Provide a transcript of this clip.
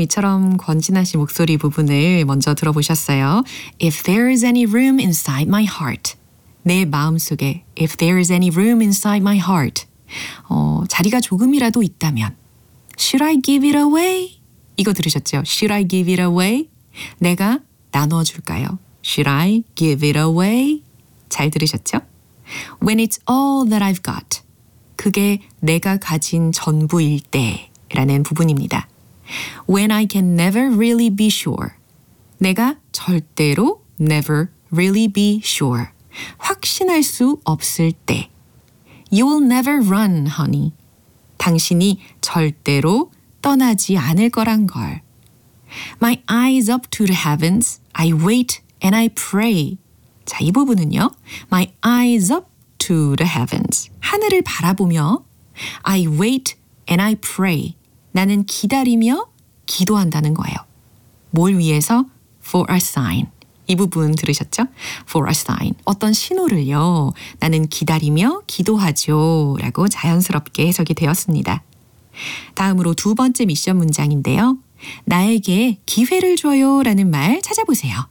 이처럼 권진아 씨 목소리 부분을 먼저 들어보셨어요. If there is any room inside my heart. 내 마음속에 If there is any room inside my heart. 자리가 조금이라도 있다면 Should I give it away? 이거 들으셨죠? Should I give it away? 내가 나눠줄까요? Should I give it away? 잘 들으셨죠? When it's all that I've got. 그게 내가 가진 전부일 때라는 부분입니다. When I can never really be sure. 내가 절대로 never really be sure. 확신할 수 없을 때. You will never run, honey. 당신이 절대로 떠나지 않을 거란 걸. My eyes up to the heavens. I wait and I pray. 자, 이 부분은요. My eyes up to the heavens. 하늘을 바라보며 I wait and I pray. 나는 기다리며 기도한다는 거예요. 뭘 위해서? For a sign. 이 부분 들으셨죠? For a sign. 어떤 신호를요. 나는 기다리며 기도하죠. 라고 자연스럽게 해석이 되었습니다. 다음으로 두 번째 미션 문장인데요. 나에게 기회를 줘요 라는 말 찾아보세요.